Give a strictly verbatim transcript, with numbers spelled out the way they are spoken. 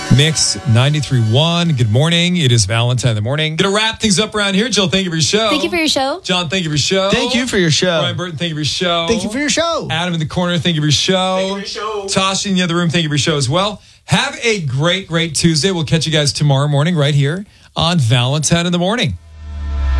Mix ninety-three point one. Good morning. It is Valentine in the morning. Gonna wrap things up around here. Jill, thank you for your show. Thank you for your show. John, thank you for your show. Thank you for your show. Brian Burton, thank you for your show. Thank you for your show. Adam in the corner, thank you for your show. Thank you for your show. Tasha in the other room, thank you for your show as well. Have a great, great Tuesday. We'll catch you guys tomorrow morning right here on Valentine in the morning.